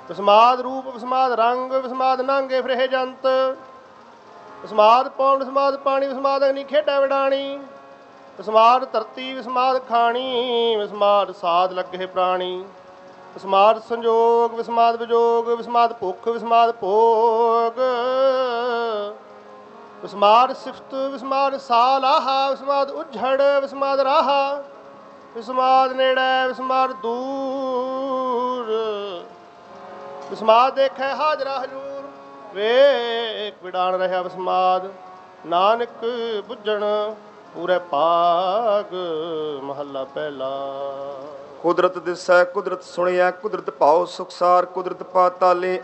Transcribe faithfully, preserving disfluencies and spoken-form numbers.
ਵਿਸਮਾਦ ਰੂਪ ਵਿਸਮਾਦ ਰੰਗ ਵਿਸਮਾਦ ਨਾਂਗੇ ਫਰਹਿ ਜੰਤ ਵਿਸਮਾਦ ਪੌਣ ਵਿਸਮਾਦ ਪਾਣੀ ਵਿਸਮਾਦ ਅਗਨੀ ਖੇਡਾ ਵਿਡਾਣੀ ਵਿਸਮਾਦ ਧਰਤੀ ਵਿਸਮਾਦ ਖਾਣੀ ਵਿਸਮਾਦ ਸਾਧ ਲੱਗੇ ਪ੍ਰਾਣੀ ਵਿਸਮਾਦ ਸੰਜੋਗ ਵਿਸਮਾਦ ਵਿਜੋਗ ਵਿਸਮਾਦ ਭੁੱਖ ਵਿਸਮਾਦ ਭੋਗ ਵਿਸਮਾਦ ਸਿਫਤ ਵਿਸਮਾਦ ਸਾਲ ਆਹਾ ਵਿਸਮਾਦ ਉਝੜ ਵਿਸਮਾਦ ਰਾਹਾ ਵਿਸਮਾਦ ਨੇੜੇ ਵਿਸਮਾਦ ਦੂਰ ਵਿਸਮਾਦ ਦੇਖੈ ਹਾਜ਼ਰਾ ਹਜੂਰ ਵੇਖ ਵਿਡਾਣ ਰਿਹਾ ਵਿਸਮਾਦ ਨਾਨਕ ਬੁੱਝਣ ਪੂਰੇ ਭਾਗ ਮਹੱਲਾ ਪਹਿਲਾ। ਕੁਦਰਤ ਦਿਸੈ ਕੁਦਰਤ ਸੁਣਿਆ ਕੁਦਰਤ ਭਾਉ ਸੁਖਸਾਰ ਕੁਦਰਤ ਪਾਤਾਲੇ